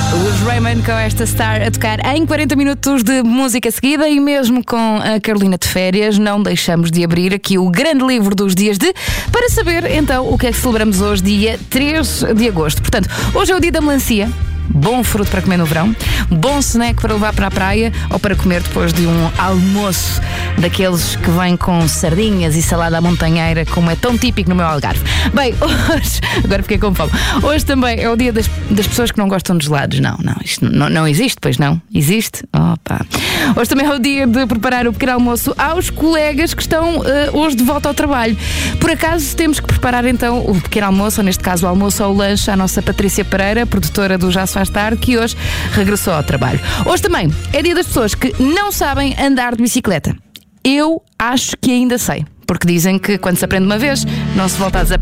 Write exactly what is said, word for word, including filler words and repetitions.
Os Raymond com esta Star a tocar em quarenta minutos de música seguida, e mesmo com a Carolina de férias, não deixamos de abrir aqui o grande livro dos dias de, para saber então o que é que celebramos hoje, dia três de agosto. Portanto, hoje é o dia da melancia. Bom fruto para comer no verão, bom snack para levar para a praia ou para comer depois de um almoço daqueles que vêm com sardinhas e salada à montanheira, como é tão típico no meu Algarve. Bem, hoje, agora fiquei com fome. Hoje também é o dia das, das pessoas que não gostam de gelados. Não, não, isto não, não existe, pois não? Existe? Opa. Hoje também é o dia de preparar o pequeno almoço aos colegas que estão uh, hoje de volta ao trabalho. Por acaso temos que preparar então o pequeno almoço, ou neste caso o almoço ou o lanche, à nossa Patrícia Pereira, produtora do Já Se Faz Tarde, que hoje regressou ao trabalho. Hoje também é dia das pessoas que não sabem andar de bicicleta. Eu acho que ainda sei, porque dizem que quando se aprende uma vez, não se volta a desaprender.